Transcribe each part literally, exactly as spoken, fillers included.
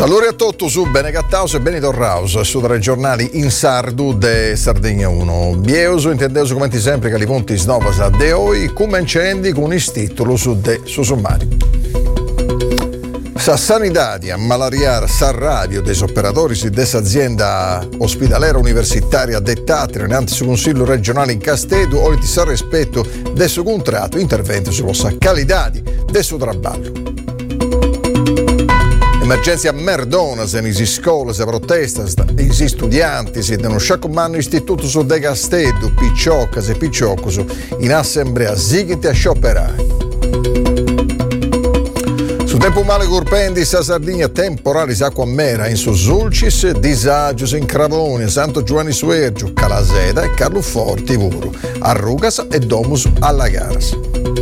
Salve a tutti su Benegattaus e Benitorraus su tre giornali in sardu de Sardegna uno. Bieuso intendeso come sempre che li punti snovas a de oi come incendi con il titolo su de su sommari. Sa sanità a malariare s'arravio dei operatori di questa azienda ospedalera universitaria dettata innanzi su Consiglio regionale in Castedo o ti sa rispetto del suo contratto intervento sulla sa qualità del suo traballo. Emergenza a Merdona, se in scuole, se protesta, i studenti si denunciano come istituto su De Castedo, Picciocca, se Picciocco, in assemblea, sigiti a scioperare. Su tempo male corpendi, sa Sardegna temporali s'acqua mera, in Susulcis, Disagios, in Cravone, Santo Giovanni Suergio, Calaseda e Carlo Forti, Vuru, Arrugas e Domus alla Garas.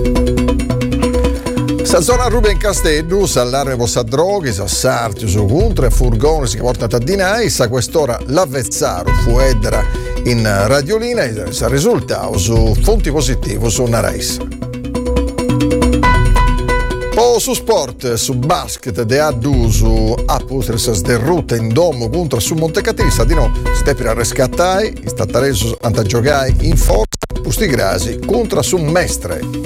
Sa zona Ruben Castedo, s'allarme possa droghe, sa sarti, su contro e furgoni si portano a dinai, sa quest'ora l'avvezzaro fu edera in radiolina e sa risultato su fonti positivi su una race. O su sport, su basket, de A due, su Apustres de Ruta in domo contro su Montecatini, sa di no, steppi a rescattai, istattareso anta giogai in forza, pusti grasi contro su Mestre.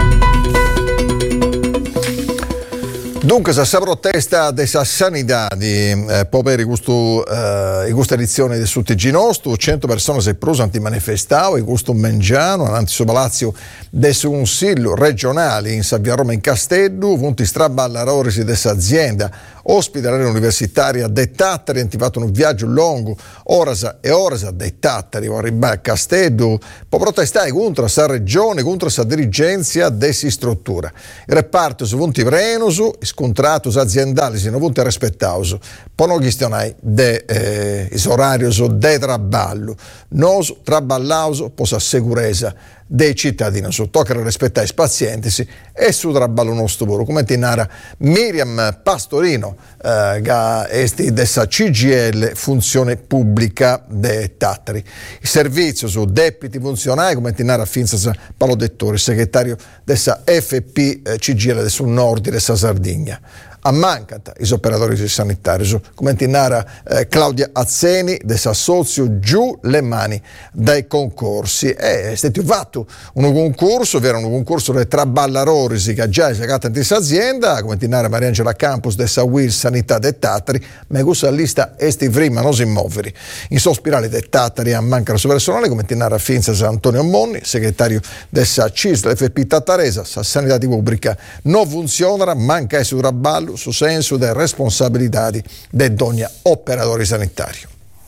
Dunque, se si protesta della sanità di eh, poveri questo, eh, in questa edizione del Sutigi nostro, cento persone si prosano di manifestare in questo Mengiano, avanti su palazzo del Consiglio regionale in Savia Roma in Castedo, punti straballarori di questa azienda ospedalera universitaria de Tattari, hanno fatto un viaggio lungo, orasa e orasa de Tattari, arrivare a Castedo, per protestare contro questa regione, contro questa dirigenza dessa struttura. Il reparto su punti prenosu, scontratus aziendali si non punti rispettausu, poi non questionai de eh, is orarios de traballo, nos traballauso posa sicurezza dei cittadini, su tocca rispettare i pazienti e su traballo nostro lavoro, come ti narra Miriam Pastorino, eh, che è dessa C G L Funzione Pubblica de Tattari. Il servizio su deputy funzionari, come ti narra Finza Paolo Dettori, segretario dessa F P C G L del Nord dessa Sardegna. A mancata i operatori sanitari, come ti narra eh, Claudia Azzeni, del Sassozio, giù le mani dai concorsi. È stato fatto un concorso, ovvero un concorso dei traballarori che già è segata in questa azienda, come ti narra Mariangela Campos, del Sawil Sanità dei Tattari, ma questa lista è prima, non si muovere. In sospirale dei Tattari a mancare su personale, come ti narra Finza Antonio Monni, segretario del C I S, l'F P Tattaresa, sa sanità pubblica non funziona, manca il suo traballo, su senso delle responsabilità di ogni operatore sanitario.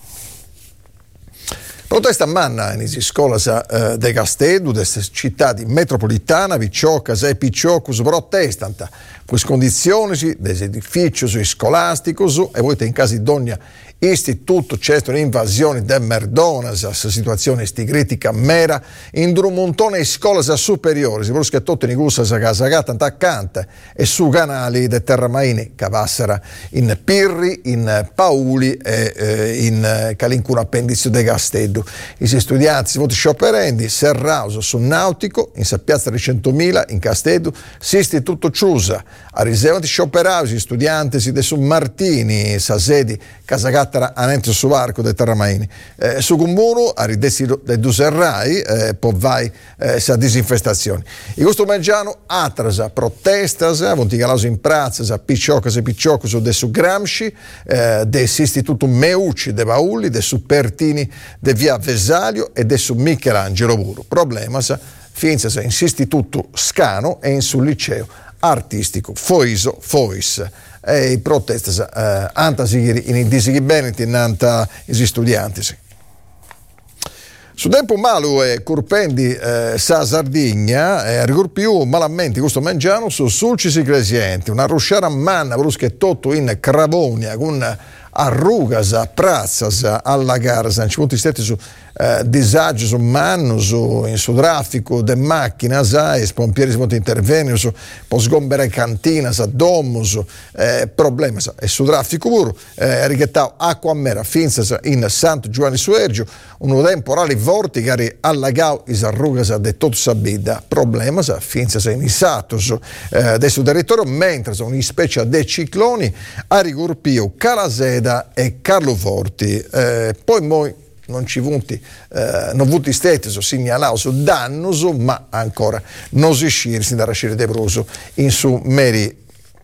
Protesta manna in scuola uh, de Castedo, delle città metropolitana, Picciocca e Picciocus protestano per le condizioni degli edifici scolastici e voi in caso di ogni istituto c'è un'invasione del Merdona, la situazione sti critica mera in un montone di scuole superiori, si può che tutti i gusti si casacata attaccante e su canali de Terramaini che passano in Pirri, in Pauli e eh, in Calincuna appendice de Castedo. I studenti si voti scioperendi, Serrauso su Nautico, in piazza di centomila in Castedo, si istituto Ciusa, a riservati scioperausi, gli studenti si de su Martini, sa sedi casacata anente su Varco dei Terramaini. Eh, su Comune a ridessi dei due serrai eh, poi vai eh, sa disinfestazioni. In questo Mengiano atrasa protestas, vontigalauso in prazza, sa Picciocca e Picciocco su de su Gramsci, eh, des istituto Meucci de Pauli, de su Pertini de via Vesalio e de su Michelangelo Puro. Problema sa Finza in istituto Scano e in sul liceo artistico Foiso Fois. E i protesti eh, anta in disighi beneti innanta gli studenti. Su tempo malo e corpendi eh, sa Sardegna e rigor più malamente questo Mengiano su sulcisi crescenti, una rusciara manna brusche tutto in Cravonia con Arrugas, Prazzas, alla Garza, ci punti stetti su eh, disagi umani in su traffico de macchine, i pompieri si possono intervenire su può sgombere cantina, domus, eh, problemi e su traffico puro, eh, richettau acqua mera finza in Santo Giovanni Suergio, un temporale vorticari allagau is arrugas de tutto sabida, problemi finza in Isatus eh, del suo territorio, mentre sono in specie de cicloni a Rigurpio, Calaseda e Carlo Forti. Eh, poi moi non ci vuti, eh, non vuti stati so segnalati su dannos, ma ancora non si scirsi da rascire de bruso in su meri.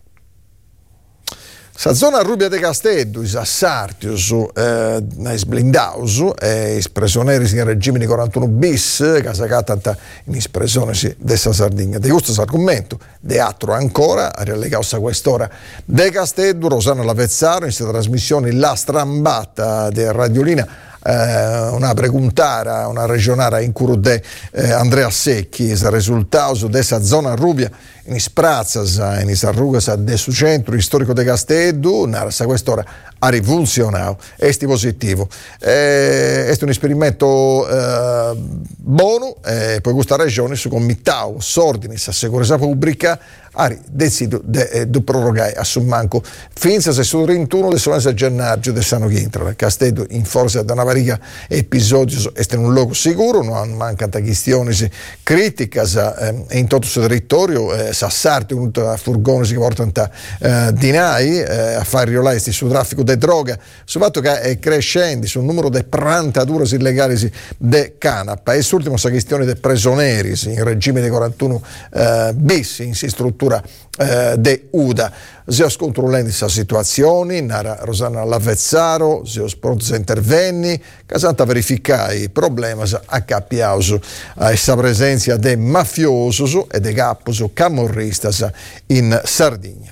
Sa zona Rubia de Castello, is assartius, eh, is blindaus, e is prigionieri in regime di quarantuno bis, casacata in is prigionieri dessa Sardegna. De questo argomento, de altro ancora, a relegato a quest'ora de Castello, Rosanna Lavezzaro, in questa trasmissione La Strambata de Radiolina, Eh, una preguntara, una regionara in curo de eh, Andrea Secchi, il risultato dessa zona Rubia in Sprazzas, in Isarrugas de su centro storico de Castello, a quest'ora ha rivoluzionato, esti positivo. Eh, è un esperimento eh, buono, eh, poi questa regione su committau, sordinis, a sicurezza pubblica, ha deciso di de, de prorogare a Summanco finza se sul trentuno del solenne gennaio del Sano Chintra. Castello in forza da una varica episodi è un luogo sicuro, non mancano questioni critiche eh, in tutto il suo territorio, eh, Sassarti, un furgone che portano eh, dinai eh, a fare riolare sul traffico di droga, sul fatto che è crescendo sul numero di prantature illegali di canapa e sull'ultima questione dei prigionieri in regime di quarantuno eh, bis in si struttura Eh, de U D A. Si scontrollando questa situazione, nara Rosanna Lavezzaro, si pronti a intervenni, casanta verificare i problemi a capiauso a questa presenza de mafiosos e de capos camorristas in Sardegna.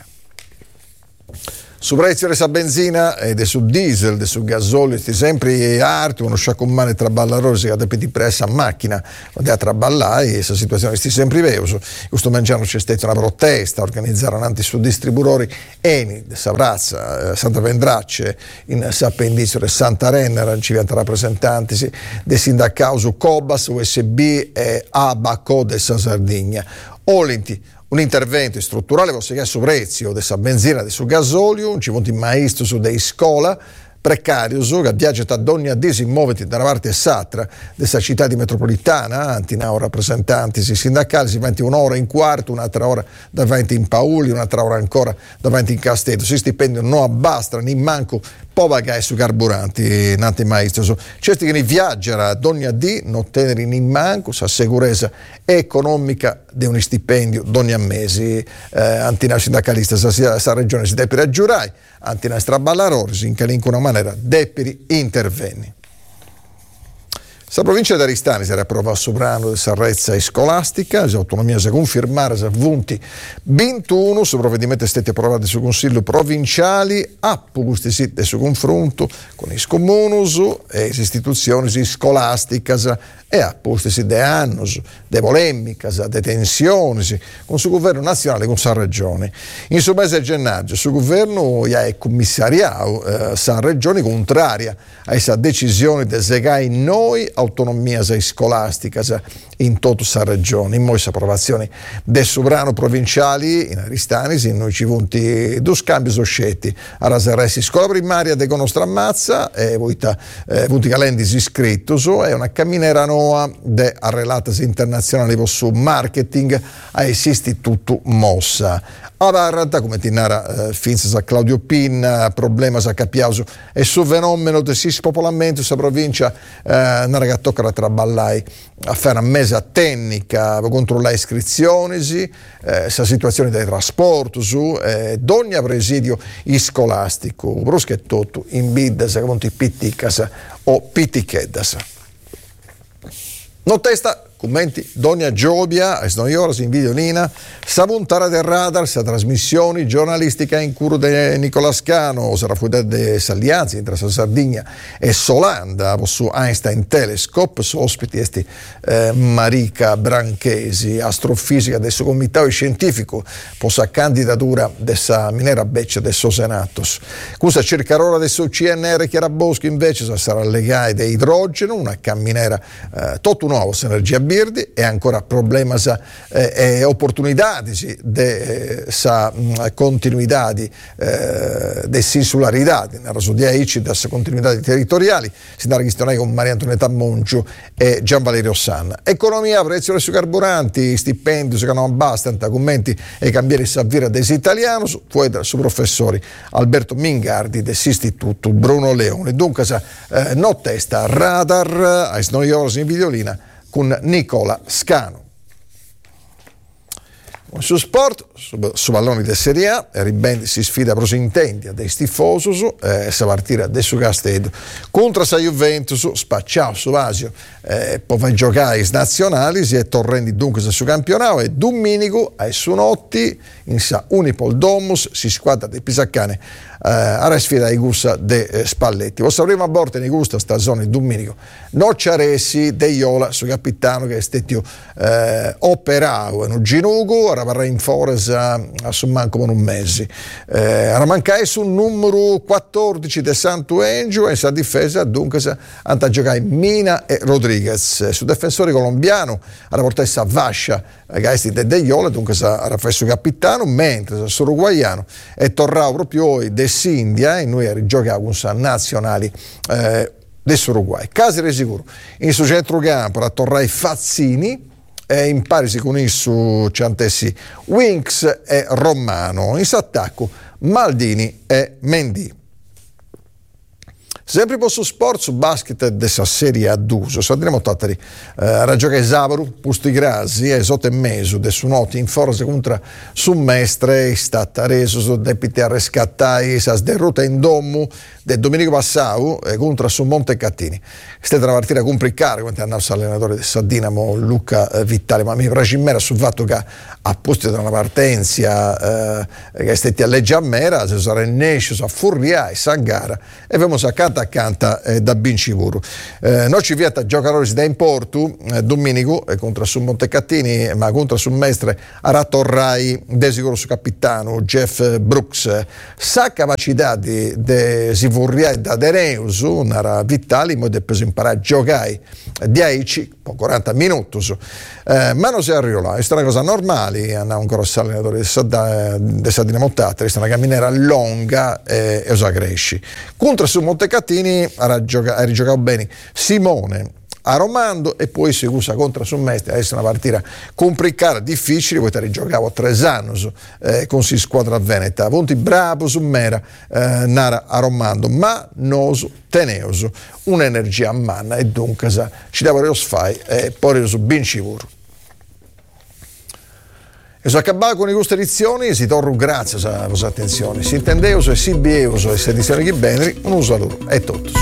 Su prezzo della benzina e del su diesel, del su gasolio, sti sempre arti, uno sciaccommane traballarore, si cade di pressa a macchina, quando a traballare, e questa situazione sti sempre veuso. Questo mangiano c'è stata una protesta, organizzarono anti su distributori Eni, de Savrazza, Santa Vendracce, in Sappendizio de Santa Renna, ci viene rappresentanti dei sindacauso Cobas, U S B e Abaco de San Sardegna. Olenti, un intervento strutturale per seguire su prezzo della benzina e del gasolio, un ciponti maestro su dei scuola, precario, che viaggia da ogni disimmuoviti da una parte e s'altra della città di metropolitana, antinao rappresentanti sindacali, si venti un'ora in quarto, un'altra ora davanti in Pauli, un'altra ora ancora davanti in Castello, si stipendio non abbastano, ni manco pagare su carburanti, nati maestro. Certi che ne viaggiano ad ogni dì, non tenere in manco sa sicurezza economica di un stipendio d'ogni mese. Eh, antina sindacalista sa, sa regione si deve aggiurare, antina straballarori si in una maniera deperi intervenni. La provincia di Aristani si era approvata sovrano di Sarrezza e Scolastica, l'autonomia si confermare, si avvunti ventuno, su provvedimenti stati approvati sul Consiglio provinciali, a posti sì del suo confronto con i comunus e le istituzioni scolasticas e a posti sì de annos, de polemicas, de tensioni con il governo nazionale e con San Regione. In su mese di gennaio, il governo è commissariato, eh, San Regione contraria a questa decisione di segare noi autonomia scolastica in tutta San Regione. In questa approvazione del sovrano provinciali in Aristani, in noi ci vunti due scambi soscetti a raseresi scuola primaria de nostra ammazza e vuita eh, vuti calendis iscrittos e una camminera noa de arrelatas internazionali su marketing a istituto Mossa. Avarrata, come ti narra eh, Finzas a Claudio Pinna, problema a capiauso e su fenomeno del spopolamento sa provincia eh, narra che tocca a traballai a fare una mesa tecnica per controllare iscrizioni, eh, sa situazione dei trasporti su eh, d'ogni presidio scolastico, bruschetto in biddas come pitticas o pitticheddas. Non testa commenti Donia Giobia, a Snoioras in videolina, sa puntare del radar, sa trasmissioni giornalistica in curo di Nicola Scano, sarà fuori de Sallianzi, tra Sardegna e Solanda, su Einstein Telescope, su ospiti esti eh, Marica Branchesi, astrofisica del suo comitato scientifico, posa candidatura dessa minera beccia del suo Senato. Cosa cerca ora del suo C N R Chiara Bosco invece sarà legata di idrogeno, una camminera eh, tutto nuovo, energia birdi e ancora problemi eh, e opportunità di de, sa mh, continuità di eh, insularità, nella sua dieci da continuità territoriali, si da registrare con Maria Antonietta Mongiu e Gian Valerio Sanna. Economia, prezzi sui carburanti, stipendi, se non abbastanza, commenti e cambiare Savvira des Italianos, poi da su professori Alberto Mingardi dell'Istituto Bruno Leone. Dunque, eh, no testa radar, a Snoioros in videolina con Nicola Scano. Su sport, su, su palloni di Serie A, Ribendi si sfida pro Intendia dei tifosi, eh, sa partire adesso Castedo contro sa Juventus, spacciato su Asio, eh, poi va a giocare i nazionali, si è torrendi dunque su campionato e Domenico ai su notti in sa Unipol Domus si squadra dei Pisaccane eh, alla sfida di Gusta de eh, Spalletti. Vostra prima volta in Gusta sta zona di Domenico Nocciaresi de Iola su capitano che è stato eh, operato in un ginugo, ora varrà in Forest a, a somman come un mese. Eh, ora mancai sul numero quattordici de Santo Engio e sa difesa dunque sa andrà a giocare Mina e Rodriguez. Su difensore colombiano ora portare sa Vascia Gaisti de Iola dunque sa ora fa su capitano, mentre su uruguaiano è tornato proprio de Sindia e noi rigiocato con sa nazionali eh, dell'Uruguay. Casi sicuro in suo centrocampo a tornare Fazzini e in pari si con su Ciantessi Winks e Romano, in attacco Maldini e Mendy. Sempre per su sport, su basket dessa serie A d'uso, andremo a tattari eh, a giocare Savaru, Pusti Grasi e sotto e mezzo de su noti in forza contro su Mestre, è stata reso su depite a rescattai, sa sderrota in domu del Domenico Passau e contro su Montecattini. È stata una partita complicata, quando è andato l'allenatore del Dinamo Luca eh, Vitale, ma mi piace in mera sul fatto che a posto di una partenza eh, che è stata a legge a mera, si sarà nescio a Furrià e Sangara e abbiamo saccato accanto eh, da Bincivuru. Eh, noi ci vieta giocatori da importu, eh, Domenico eh, contro su Montecattini, ma contro su Mestre Aratorrai, de sicuro su capitano Jeff Brooks. Sa capacità di, di si vorrei da Deneus, una Vitali, mo de peso imparare a giocare dieci, quaranta minuti, eh, ma non si arriva là, è una cosa normale, hanno ancora l'allenatore di Sadinamo Tattari, è una camminera lunga e, e usa cresci. Contro su Montecattini ha rigiocato bene Simone a Romando e poi si usa contro su Mestre, adesso è una partita complicata, difficile, poi ti rigiocavo a tre anni eh, con si squadra veneta, punti bravo su Mera, eh, Nara a Romando, ma noso teneoso, un'energia a manna e dunque sa, ci dava lo sfai e poi su Bincivuru. E su accabato con le queste edizioni, si torna grazie alla vostra attenzione, si intendeuso e si bieuso e se edizioni chi bene, un saluto e tutto.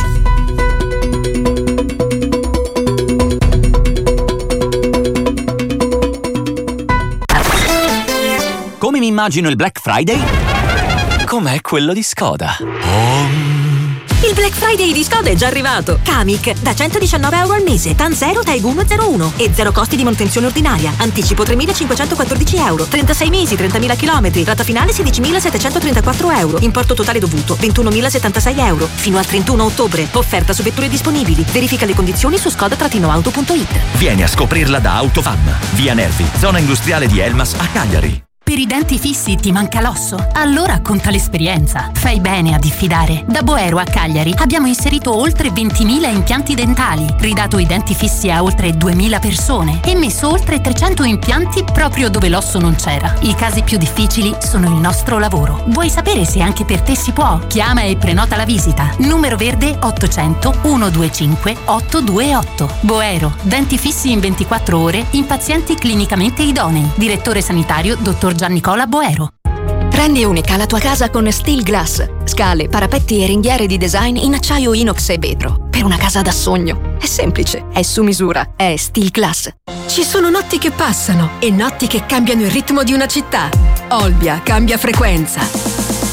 Come mi immagino il Black Friday? Com'è quello di Skoda. Oh. Il Black Friday di Skoda è già arrivato. Kamiq da centodiciannove euro al mese, TAN zero, Taigun zero uno e zero costi di manutenzione ordinaria. Anticipo tremilacinquecentoquattordici euro, trentasei mesi, trentamila chilometri. Rata finale sedicimilasettecentotrentaquattro euro. Importo totale dovuto ventunomilasettantasei euro. Fino al trentuno ottobre. Offerta su vetture disponibili. Verifica le condizioni su skoda auto punto it. Vieni a scoprirla da Autofam. Via Nervi, zona industriale di Elmas a Cagliari. Per i denti fissi ti manca l'osso? Allora conta l'esperienza. Fai bene a diffidare. Da Boero a Cagliari abbiamo inserito oltre ventimila impianti dentali, ridato i denti fissi a oltre duemila persone e messo oltre trecento impianti proprio dove l'osso non c'era. I casi più difficili sono il nostro lavoro. Vuoi sapere se anche per te si può? Chiama e prenota la visita. Numero verde ottocento centododicinque ottocentoventotto. Boero, denti fissi in ventiquattro ore in pazienti clinicamente idonei. Direttore sanitario dottor Gian Nicola Boero. Rendi unica la tua casa con Steel Glass. Scale, parapetti e ringhiere di design in acciaio inox e vetro. Per una casa da sogno. È semplice, è su misura, è Steel Glass. Ci sono notti che passano e notti che cambiano il ritmo di una città. Olbia cambia frequenza.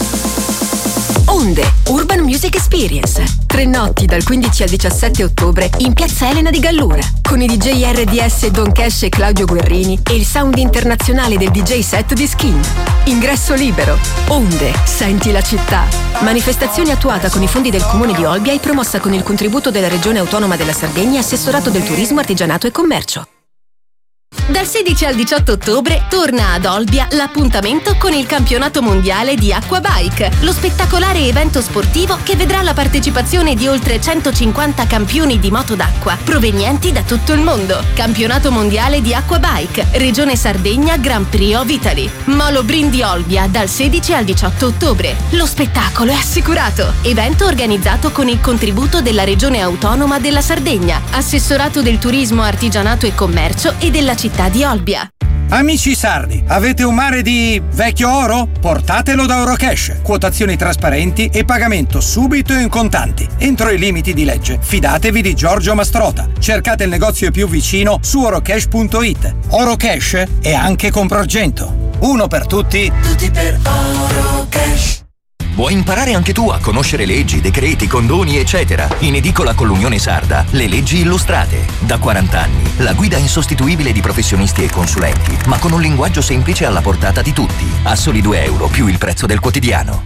Onde, Urban Music Experience. Tre notti dal quindici al diciassette ottobre in Piazza Elena di Gallura, con i D J R D S Don Cash e Claudio Guerrini e il sound internazionale del D J set di Skin. Ingresso libero. Onde, senti la città. Manifestazione attuata con i fondi del Comune di Olbia e promossa con il contributo della Regione Autonoma della Sardegna e Assessorato del Turismo, Artigianato e Commercio. Dal sedici al diciotto ottobre torna ad Olbia l'appuntamento con il campionato mondiale di Aquabike, lo spettacolare evento sportivo che vedrà la partecipazione di oltre centocinquanta campioni di moto d'acqua provenienti da tutto il mondo. Campionato mondiale di Aquabike, Regione Sardegna, Grand Prix of Italy. Molo Brindi Olbia dal sedici al diciotto ottobre. Lo spettacolo è assicurato. Evento organizzato con il contributo della Regione Autonoma della Sardegna, Assessorato del Turismo, Artigianato e Commercio e della città di Olbia. Amici sardi, avete un mare di vecchio oro? Portatelo da Orocash. Quotazioni trasparenti e pagamento subito e in contanti, entro i limiti di legge. Fidatevi di Giorgio Mastrota. Cercate il negozio più vicino su orocash punto it. Orocash è anche con Progento. Uno per tutti, tutti per Orocash. Vuoi imparare anche tu a conoscere leggi, decreti, condoni, eccetera? In edicola con l'Unione Sarda, le leggi illustrate. Da quaranta anni, la guida insostituibile di professionisti e consulenti, ma con un linguaggio semplice alla portata di tutti. A soli due euro più il prezzo del quotidiano.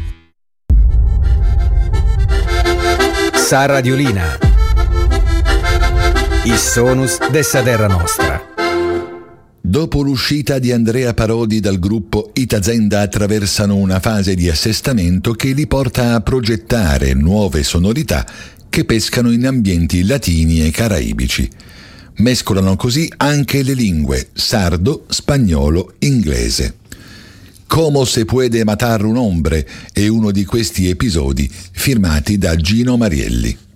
Sa Radiolina. Il sonus dessa terra nostra. Dopo l'uscita di Andrea Parodi dal gruppo, Itazenda attraversano una fase di assestamento che li porta a progettare nuove sonorità che pescano in ambienti latini e caraibici. Mescolano così anche le lingue sardo, spagnolo, inglese. Como se puede matar un hombre è uno di questi episodi firmati da Gino Marielli.